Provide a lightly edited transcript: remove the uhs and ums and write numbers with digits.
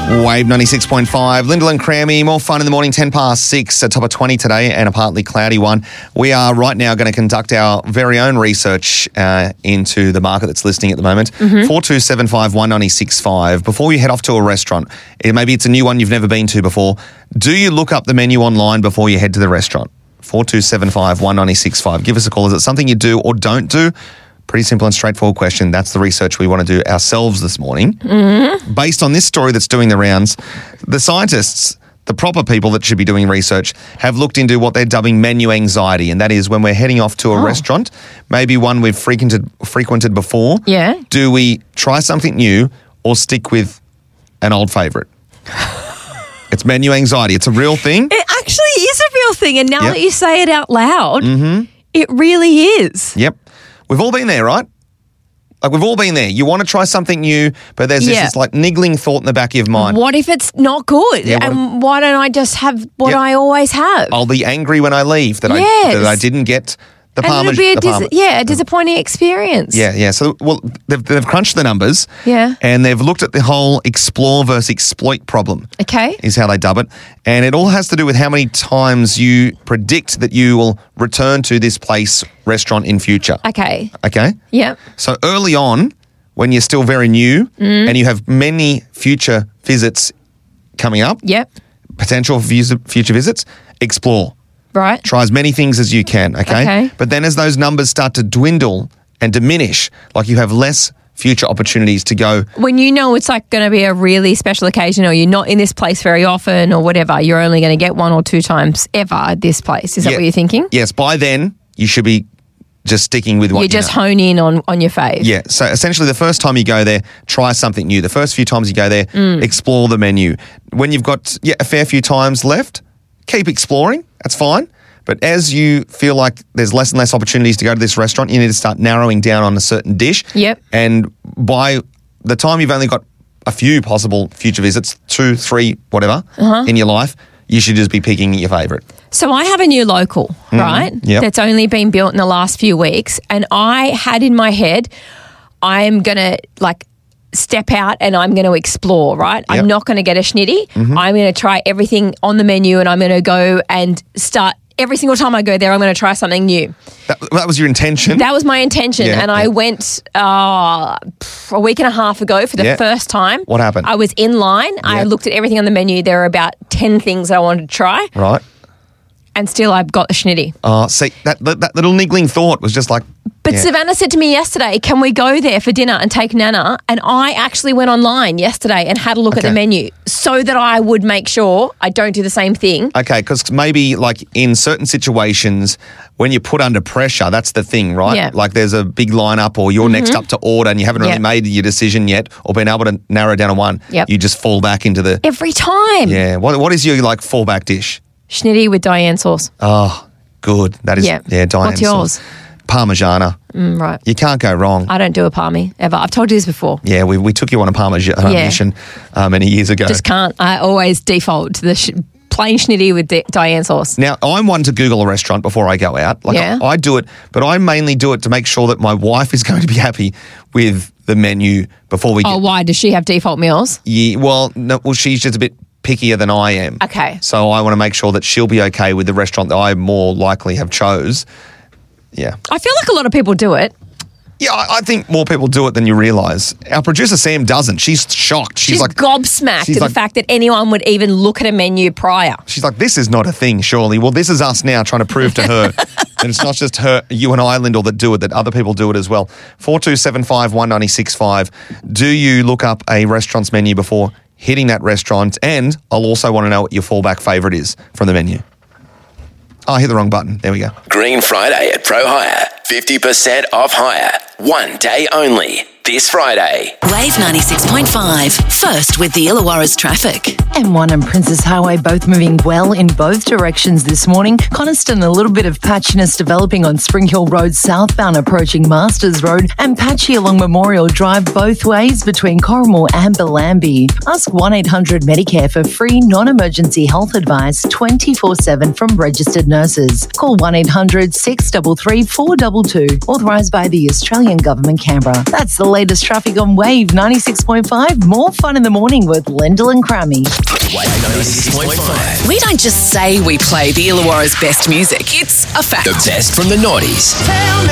Wave 96.5, Lyndall and Crammy, more fun in the morning, 10 past 6, a top of 20 today and a partly cloudy one. We are right now going to conduct our very own research into the market that's listening at the moment. 4275 1965. Before you head off to a restaurant, maybe it's a new one you've never been to before, do you look up the menu online before you head to the restaurant? 4275 1965. Give us a call. Is it something you do or don't do? Pretty simple and straightforward question. That's the research we want to do ourselves this morning. Based on this story that's doing the rounds, the scientists, the proper people that should be doing research, have looked into what they're dubbing menu anxiety, and that is when we're heading off to a restaurant, maybe one we've frequented before. Yeah. Do we try something new or stick with an old favourite? It's menu anxiety. It's a real thing. It actually is a real thing, and now that you say it out loud, it really is. Yep. We've all been there, right? Like, we've all been there. You want to try something new, but there's this like niggling thought in the back of your mind. What if it's not good? Yeah, and why don't I just have what I always have? I'll be angry when I leave that I didn't get the and it'll be a disappointing experience. Yeah. So, well, they've crunched the numbers. Yeah. And they've looked at the whole explore versus exploit problem. Okay. Is how they dub it. And it all has to do with how many times you predict that you will return to this place, restaurant in future. Okay. Okay? Yeah. So early on, when you're still very new and you have many future visits coming up, potential future visits, explore. Right. Try as many things as you can, okay? But then as those numbers start to dwindle and diminish, like you have less future opportunities to go. When you know it's like going to be a really special occasion, or you're not in this place very often or whatever, you're only going to get one or two times ever at this place. Is that what you're thinking? Yes. By then, you should be just sticking with what you just hone in on your fave. Yeah. So essentially the first time you go there, try something new. The first few times you go there, explore the menu. When you've got a fair few times left, keep exploring. That's fine. But as you feel like there's less and less opportunities to go to this restaurant, you need to start narrowing down on a certain dish. Yep. And by the time you've only got a few possible future visits, 2, 3, whatever, in your life, you should just be picking your favourite. So I have a new local, right, that's only been built in the last few weeks, and I had in my head, I'm going to step out and I'm going to explore, right? I'm not going to get a schnitty. I'm going to try everything on the menu, and I'm going to go and start every single time I go there, I'm going to try something new. That was your intention? That was my intention. And I went a week and a half ago for the first time. What happened? I was in line. I looked at everything on the menu. There were about 10 things I wanted to try. Right. And still I got the schnitty. See, that little niggling thought was just like... But Savannah said to me yesterday, can we go there for dinner and take Nana? And I actually went online yesterday and had a look at the menu so that I would make sure I don't do the same thing. Okay, because maybe like in certain situations when you're put under pressure, that's the thing, right? Yeah. Like there's a big lineup or you're next up to order and you haven't really made your decision yet or been able to narrow down on one. Yep. You just fall back into the... Every time. Yeah. What is your fallback dish? Schnitty with Diane sauce. Oh, good. That is, Diane sauce. What's yours? Parmigiana. Right. You can't go wrong. I don't do a parmy ever. I've told you this before. Yeah, we took you on a Parmigiana mission many years ago. Just can't. I always default to the plain schnitty with Diane sauce. Now, I'm one to Google a restaurant before I go out. I do it, but I mainly do it to make sure that my wife is going to be happy with the menu before we get... why? Does she have default meals? Yeah, well, she's just a bit pickier than I am. Okay. So I want to make sure that she'll be okay with the restaurant that I more likely have chose. Yeah. I feel like a lot of people do it. Yeah, I think more people do it than you realise. Our producer Sam doesn't. She's shocked. She's gobsmacked at the fact that anyone would even look at a menu prior. She's like, this is not a thing, surely. Well, this is us now trying to prove to her. And it's not just you and I, Lyndall, that do it, that other people do it as well. 4275 1965. Do you look up a restaurant's menu before hitting that restaurant? And I'll also want to know what your fallback favourite is from the menu. Oh, I hit the wrong button. There we go. Green Friday at Pro Hire. 50% off hire. One day only. This Friday. Wave 96.5. First with the Illawarra's traffic. M1 and Princess Highway both moving well in both directions this morning. Coniston, a little bit of patchiness developing on Spring Hill Road southbound approaching Masters Road, and patchy along Memorial Drive both ways between Corrimal and Bellambi. Ask 1-800-Medicare for free non-emergency health advice 24/7 from registered nurses. Call 1-800-633-422. Authorised by the Australian Government, Canberra. That's the latest traffic on Wave 96.5. More fun in the morning with Lyndall and Crammy. Wave 96.5. We don't just say we play the Illawarra's best music. It's a fact. The best from the noughties.